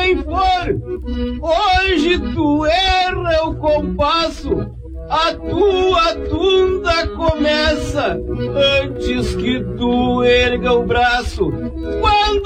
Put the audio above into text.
quem for, hoje tu erra o compasso, a tua tunda começa antes que tu erga o braço. Quando